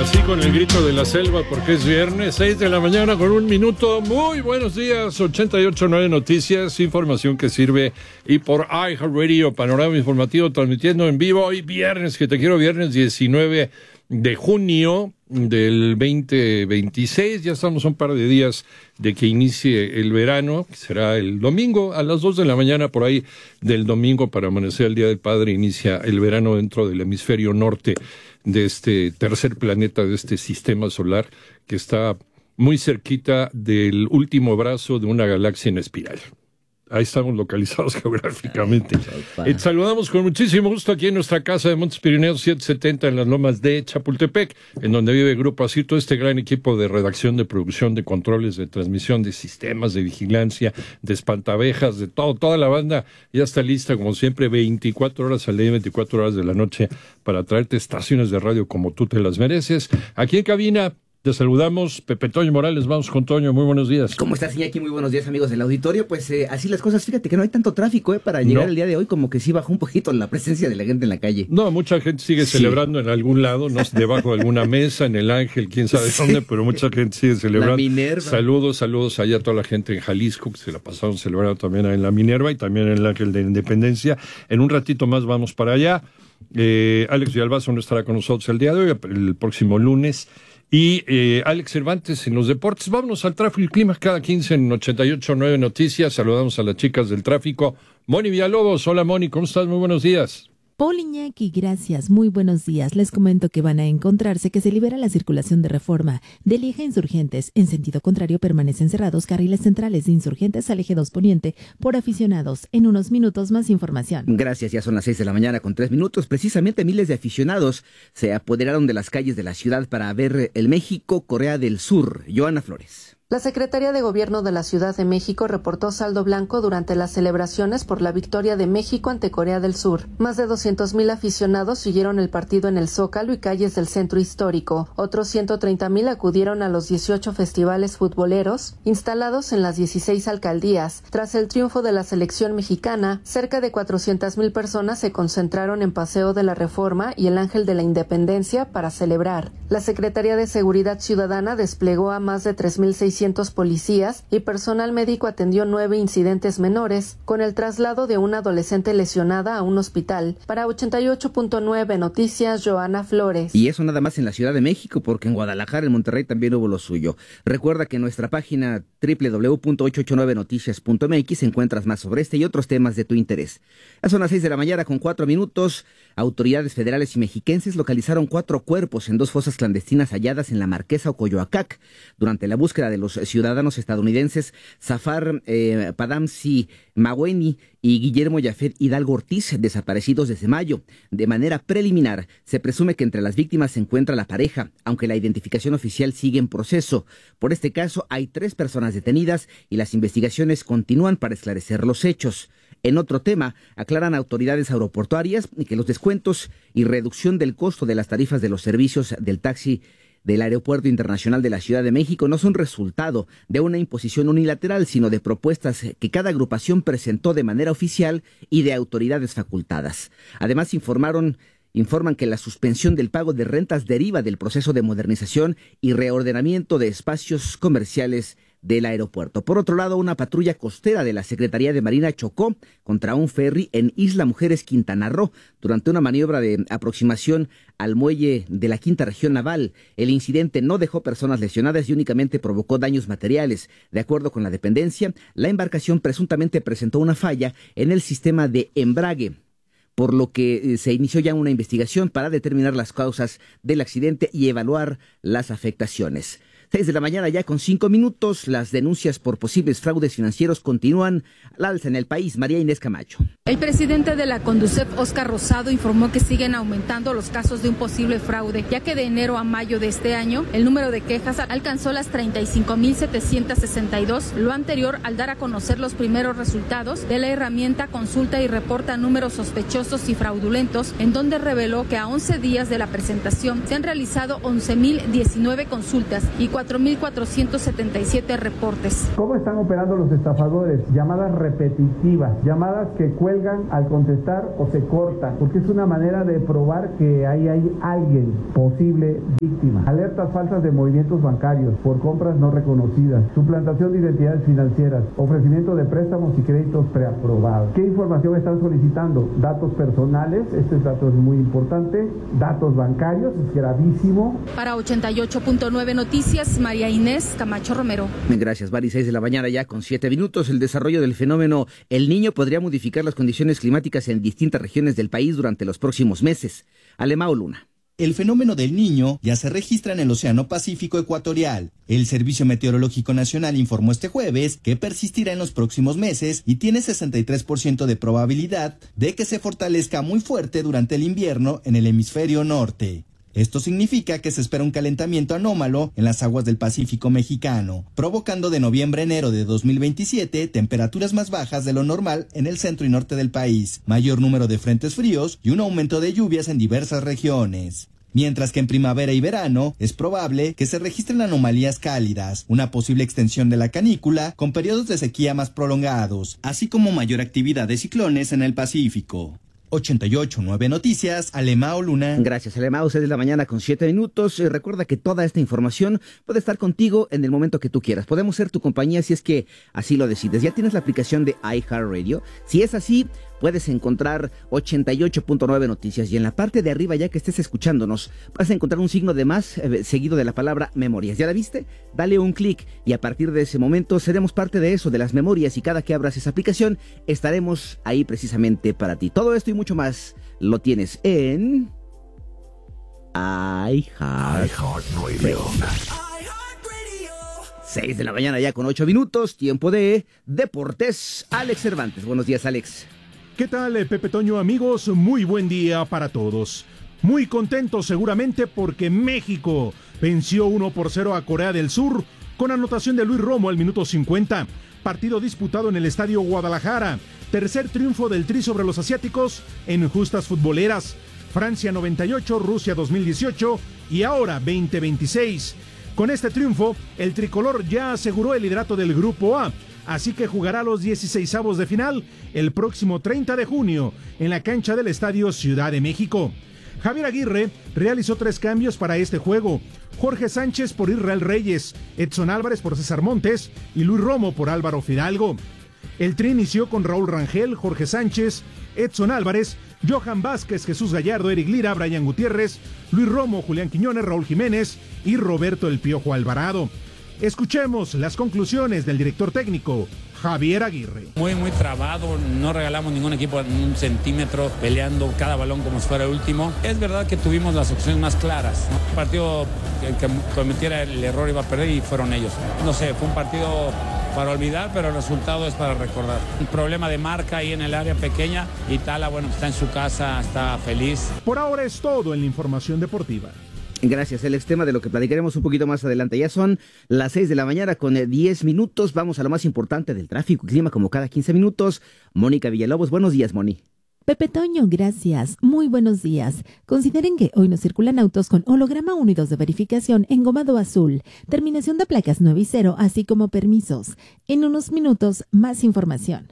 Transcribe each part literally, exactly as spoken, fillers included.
Así con el grito de la selva porque es viernes, seis de la mañana con un minuto. Muy buenos días, ochenta y ocho punto nueve Noticias, información que sirve y por iHeartRadio, panorama informativo transmitiendo en vivo hoy viernes, que te quiero, viernes diecinueve de junio del veinte veintiséis. Ya estamos a un par de días de que inicie el verano, que será el domingo a las dos de la mañana por ahí del domingo para amanecer el Día del Padre. Inicia el verano dentro del hemisferio norte de este tercer planeta, de este sistema solar que está muy cerquita del último brazo de una galaxia en espiral. Ahí estamos localizados geográficamente. Eh, saludamos con muchísimo gusto aquí en nuestra casa de Montes Pirineos setecientos setenta en las lomas de Chapultepec, en donde vive Grupo Asir, todo este gran equipo de redacción, de producción, de controles, de transmisión, de sistemas, de vigilancia, de espantabejas, de todo, toda la banda ya está lista, como siempre, veinticuatro horas al día, veinticuatro horas de la noche, para traerte estaciones de radio como tú te las mereces. Aquí en cabina te saludamos, Pepe Toño Morales. Vamos con Toño, muy buenos días. ¿Cómo estás, Iñaki? Muy buenos días, amigos del auditorio. Pues eh, así las cosas, fíjate que no hay tanto tráfico eh, para llegar no. el día de hoy, como que sí bajó un poquito la presencia de la gente en la calle. No, mucha gente sigue sí. celebrando en algún lado, no debajo de alguna mesa, en el Ángel, quién sabe sí. dónde, pero mucha gente sigue celebrando. La Minerva. Saludos, saludos allá a toda la gente en Jalisco, que se la pasaron celebrando también en la Minerva y también en el Ángel de Independencia. En un ratito más vamos para allá. Eh, Alex Villalbazo no estará con nosotros el día de hoy, el próximo lunes. Y eh, Alex Cervantes en los deportes. Vámonos al tráfico y clima cada quince en ochenta y ocho punto nueve Noticias. Saludamos a las chicas del tráfico. Moni Villalobos, hola Moni, ¿cómo estás? Muy buenos días. Paul Iñaki, gracias, muy buenos días. Les comento que van a encontrarse que se libera la circulación de Reforma del eje Insurgentes. En sentido contrario permanecen cerrados carriles centrales de Insurgentes al eje dos Poniente por aficionados. En unos minutos más información. Gracias, ya son las seis de la mañana con tres minutos. Precisamente miles de aficionados se apoderaron de las calles de la ciudad para ver el México-Corea del Sur. Joana Flores. La Secretaría de Gobierno de la Ciudad de México reportó saldo blanco durante las celebraciones por la victoria de México ante Corea del Sur. Más de doscientos mil aficionados siguieron el partido en el Zócalo y calles del centro histórico. Otros ciento treinta mil acudieron a los dieciocho festivales futboleros instalados en las dieciséis alcaldías. Tras el triunfo de la selección mexicana, cerca de cuatrocientas mil personas se concentraron en Paseo de la Reforma y el Ángel de la Independencia para celebrar. La Secretaría de Seguridad Ciudadana desplegó a más de tres mil seiscientos policías y personal médico atendió nueve incidentes menores, con el traslado de una adolescente lesionada a un hospital. Para ochenta y ocho punto nueve Noticias, Joana Flores. Y eso nada más en la Ciudad de México, porque en Guadalajara, en Monterrey también hubo lo suyo. Recuerda que en nuestra página doble u doble u doble u punto ochocientos ochenta y nueve noticias punto m x encuentras más sobre este y otros temas de tu interés. Ya son las seis de la mañana con cuatro minutos. Autoridades federales y mexiquenses localizaron cuatro cuerpos en dos fosas clandestinas halladas en la Marquesa Ocoyoacac durante la búsqueda de los ciudadanos estadounidenses Zafar eh, Padamsi Maweni y Guillermo Yafet Hidalgo Ortiz, desaparecidos desde mayo. De manera preliminar, se presume que entre las víctimas se encuentra la pareja, aunque la identificación oficial sigue en proceso. Por este caso, hay tres personas detenidas y las investigaciones continúan para esclarecer los hechos. En otro tema, aclaran autoridades aeroportuarias que los descuentos y reducción del costo de las tarifas de los servicios del taxi del Aeropuerto Internacional de la Ciudad de México no son resultado de una imposición unilateral, sino de propuestas que cada agrupación presentó de manera oficial y de autoridades facultadas. Además, informaron informan que la suspensión del pago de rentas deriva del proceso de modernización y reordenamiento de espacios comerciales del aeropuerto. Por otro lado, una patrulla costera de la Secretaría de Marina chocó contra un ferry en Isla Mujeres, Quintana Roo, durante una maniobra de aproximación al muelle de la Quinta Región Naval. El incidente no dejó personas lesionadas y únicamente provocó daños materiales. De acuerdo con la dependencia, la embarcación presuntamente presentó una falla en el sistema de embrague, por lo que se inició ya una investigación para determinar las causas del accidente y evaluar las afectaciones. Seis de la mañana ya con cinco minutos, las denuncias por posibles fraudes financieros continúan al alza en el país. María Inés Camacho. El presidente de la Conducef, Óscar Rosado, informó que siguen aumentando los casos de un posible fraude, ya que de enero a mayo de este año el número de quejas alcanzó las treinta y cinco mil setecientos sesenta y dos, lo anterior al dar a conocer los primeros resultados de la herramienta Consulta y Reporta Números Sospechosos y Fraudulentos, en donde reveló que a once días de la presentación se han realizado once mil diecinueve consultas y cuatrocientos cuatro mil cuatrocientos setenta y siete reportes. ¿Cómo están operando los estafadores? Llamadas repetitivas, llamadas que cuelgan al contestar o se cortan, porque es una manera de probar que ahí hay alguien posible víctima. Alertas falsas de movimientos bancarios por compras no reconocidas, suplantación de identidades financieras, ofrecimiento de préstamos y créditos preaprobados. ¿Qué información están solicitando? Datos personales, este dato es muy importante, datos bancarios, es gravísimo. Para ochenta y ocho punto nueve Noticias, María Inés Camacho Romero. Gracias, Mari. Seis de la mañana ya con siete minutos. El desarrollo del fenómeno El Niño podría modificar las condiciones climáticas en distintas regiones del país durante los próximos meses. Alemao Luna. El fenómeno del Niño ya se registra en el Océano Pacífico ecuatorial. El Servicio Meteorológico Nacional informó este jueves que persistirá en los próximos meses y tiene sesenta y tres por ciento de probabilidad de que se fortalezca muy fuerte durante el invierno en el hemisferio norte. Esto significa que se espera un calentamiento anómalo en las aguas del Pacífico mexicano, provocando de noviembre a enero de dos mil veintisiete temperaturas más bajas de lo normal en el centro y norte del país, mayor número de frentes fríos y un aumento de lluvias en diversas regiones. Mientras que en primavera y verano es probable que se registren anomalías cálidas, una posible extensión de la canícula con periodos de sequía más prolongados, así como mayor actividad de ciclones en el Pacífico. ochenta y ocho punto nueve Noticias, Alemao Luna. Gracias, Alemao. seis de la mañana con siete minutos. Eh, recuerda que toda esta información puede estar contigo en el momento que tú quieras. Podemos ser tu compañía si es que así lo decides. Ya tienes la aplicación de iHeartRadio. Si es así, puedes encontrar ochenta y ocho punto nueve Noticias y en la parte de arriba, ya que estés escuchándonos, vas a encontrar un signo de más eh, seguido de la palabra memorias. ¿Ya la viste? Dale un clic y a partir de ese momento seremos parte de eso, de las memorias, y cada que abras esa aplicación estaremos ahí precisamente para ti. Todo esto y mucho más lo tienes en iHeartRadio. seis de la mañana ya con ocho minutos, tiempo de Deportes. Alex Cervantes. Buenos días, Alex. ¿Qué tal, Pepe Toño, amigos? Muy buen día para todos. Muy contentos seguramente porque México venció uno por cero a Corea del Sur con anotación de Luis Romo al minuto cincuenta. Partido disputado en el Estadio Guadalajara. Tercer triunfo del Tri sobre los asiáticos en justas futboleras. Francia noventa y ocho, Rusia dos mil dieciocho y ahora veinte veintiséis. Con este triunfo, el tricolor ya aseguró el liderato del Grupo A. Así que jugará los dieciseisavos de final el próximo treinta de junio en la cancha del Estadio Ciudad de México. Javier Aguirre realizó tres cambios para este juego. Jorge Sánchez por Israel Reyes, Edson Álvarez por César Montes y Luis Romo por Álvaro Fidalgo. El Tri inició con Raúl Rangel, Jorge Sánchez, Edson Álvarez, Johan Vázquez, Jesús Gallardo, Eric Lira, Brian Gutiérrez, Luis Romo, Julián Quiñones, Raúl Jiménez y Roberto El Piojo Alvarado. Escuchemos las conclusiones del director técnico, Javier Aguirre. Muy, muy trabado, no regalamos ningún equipo un centímetro, peleando cada balón como si fuera el último. Es verdad que tuvimos las opciones más claras, ¿no? Un partido que, que cometiera el error iba a perder y fueron ellos. No sé, fue un partido para olvidar, pero el resultado es para recordar. Un problema de marca ahí en el área pequeña y Tala, bueno, está en su casa, está feliz. Por ahora es todo en la información deportiva. Gracias, Alex. Tema de lo que platicaremos un poquito más adelante. Ya son las seis de la mañana con diez minutos. Vamos a lo más importante del tráfico y clima como cada quince minutos. Mónica Villalobos, buenos días, Moni. Pepe Toño, gracias. Muy buenos días. Consideren que hoy no circulan autos con holograma uno y dos de verificación engomado azul, terminación de placas nueve y cero, así como permisos. En unos minutos, más información.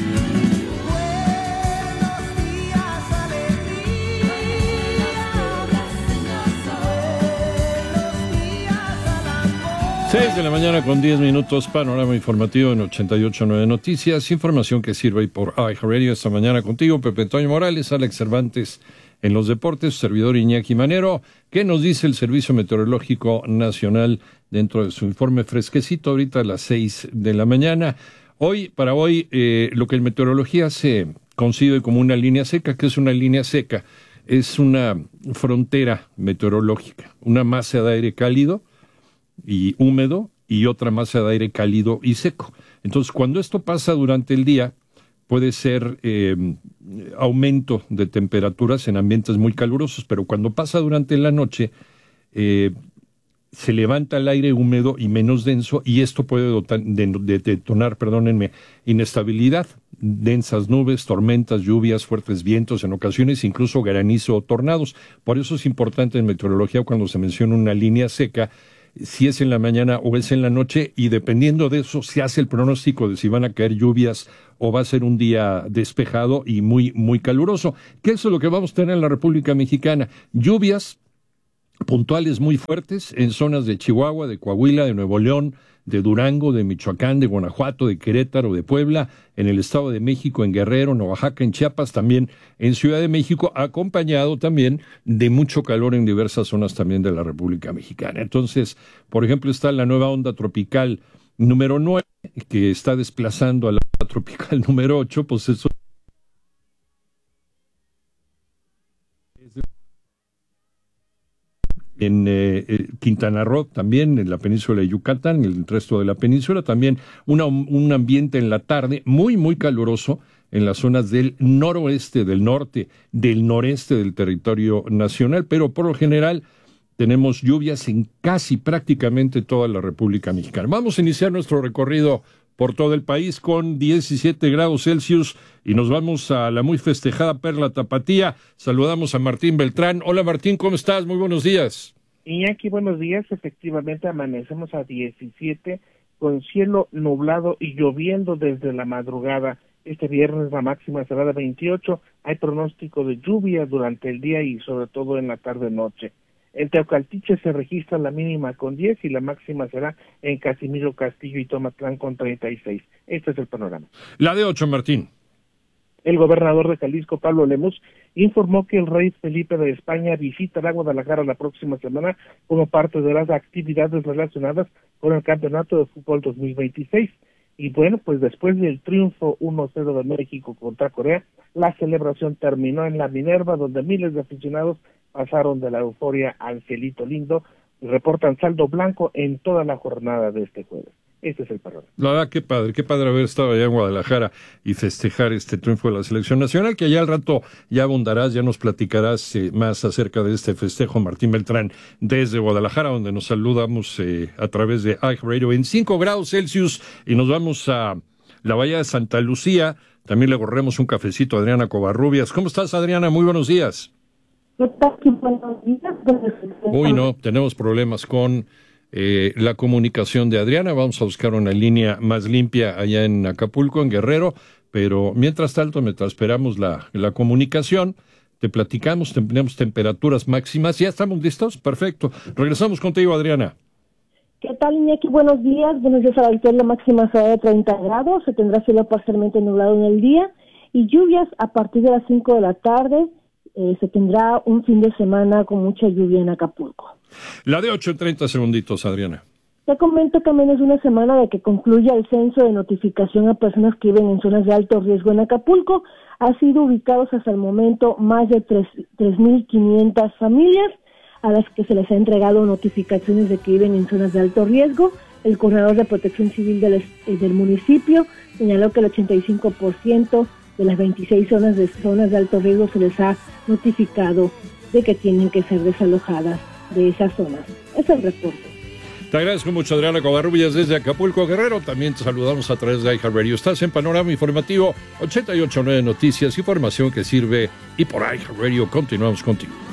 seis de la mañana con diez minutos, panorama informativo en ochenta y ocho punto nueve Noticias, información que sirve por iHeartRadio. Esta mañana contigo, Pepe Toño Morales, Alex Cervantes en los deportes, servidor Iñaki Manero. ¿Qué nos dice el Servicio Meteorológico Nacional dentro de su informe fresquecito ahorita a las seis de la mañana? Hoy, para hoy, eh, lo que en meteorología se concibe como una línea seca, que es una línea seca, es una frontera meteorológica, una masa de aire cálido y húmedo y otra masa de aire cálido y seco. Entonces, cuando esto pasa durante el día, puede ser eh, aumento de temperaturas en ambientes muy calurosos, pero cuando pasa durante la noche, eh, se levanta el aire húmedo y menos denso, y esto puede dotar, de, de, detonar, perdónenme, inestabilidad, densas nubes, tormentas, lluvias, fuertes vientos, en ocasiones incluso granizo o tornados. Por eso es importante en meteorología, cuando se menciona una línea seca, si es en la mañana o es en la noche, y dependiendo de eso se hace el pronóstico de si van a caer lluvias o va a ser un día despejado y muy, muy caluroso, que eso es lo que vamos a tener en la República Mexicana. Lluvias puntuales muy fuertes en zonas de Chihuahua, de Coahuila, de Nuevo León, de Durango, de Michoacán, de Guanajuato, de Querétaro, de Puebla, en el Estado de México, en Guerrero, en Oaxaca, en Chiapas, también en Ciudad de México, acompañado también de mucho calor en diversas zonas también de la República Mexicana. Entonces, por ejemplo, está la nueva onda tropical número nueve, que está desplazando a la onda tropical número ocho, pues eso en eh, Quintana Roo, también en la península de Yucatán, en el resto de la península, también una, un ambiente en la tarde muy, muy caluroso en las zonas del noroeste, del norte, del noreste del territorio nacional, pero por lo general tenemos lluvias en casi prácticamente toda la República Mexicana. Vamos a iniciar nuestro recorrido por todo el país con diecisiete grados Celsius y nos vamos a la muy festejada Perla Tapatía. Saludamos a Martín Beltrán. Hola Martín, ¿cómo estás? Muy buenos días. Iñaki, buenos días. Efectivamente amanecemos a diecisiete con cielo nublado y lloviendo desde la madrugada. Este viernes la máxima será de veintiocho. Hay pronóstico de lluvia durante el día y sobre todo en la tarde-noche. En Teocaltiche se registra la mínima con diez y la máxima será en Casimiro Castillo y Tomatlán con treinta y seis. Este es el panorama. La de ocho, Martín. El gobernador de Jalisco, Pablo Lemus, informó que el rey Felipe de España visitará Guadalajara la próxima semana como parte de las actividades relacionadas con el Campeonato de Fútbol dos mil veintiséis. Y bueno, pues después del triunfo uno cero de México contra Corea, la celebración terminó en la Minerva, donde miles de aficionados pasaron de la euforia al cielito lindo y reportan saldo blanco en toda la jornada de este jueves. Este es el panorama. La verdad, qué padre, qué padre haber estado allá en Guadalajara y festejar este triunfo de la selección nacional, que allá al rato ya abundarás, ya nos platicarás eh, más acerca de este festejo, Martín Beltrán, desde Guadalajara, donde nos saludamos eh, a través de iHeartRadio en cinco grados Celsius, y nos vamos a la Bahía de Santa Lucía. También le corremos un cafecito a Adriana Covarrubias. ¿Cómo estás, Adriana? Muy buenos días. Uy, no, tenemos problemas con eh, la comunicación de Adriana. Vamos a buscar una línea más limpia allá en Acapulco, en Guerrero, pero mientras tanto, mientras esperamos la, la comunicación, te platicamos, tenemos temperaturas máximas. ¿Ya estamos listos? Perfecto. Regresamos contigo, Adriana. ¿Qué tal, Iñaki? Buenos días. Buenos días a la la máxima será de treinta grados, se tendrá cielo parcialmente nublado en el día y lluvias a partir de las cinco de la tarde. Eh, se tendrá un fin de semana con mucha lluvia en Acapulco. La de ocho en treinta segunditos, Adriana. Te comento que a menos de una semana de que concluya el censo de notificación a personas que viven en zonas de alto riesgo en Acapulco, ha sido ubicados hasta el momento más de tres mil quinientas familias a las que se les ha entregado notificaciones de que viven en zonas de alto riesgo. El coordinador de Protección Civil del, del municipio señaló que el ochenta y cinco por ciento de las veintiséis zonas de zonas de alto riesgo se les ha notificado de que tienen que ser desalojadas de esas zonas. Es el reporte. Te agradezco mucho, Adriana Covarrubias, desde Acapulco, Guerrero. También te saludamos a través de iHeartRadio. Estás en Panorama Informativo ochenta y ocho punto nueve Noticias, información que sirve, y por iHeartRadio continuamos contigo.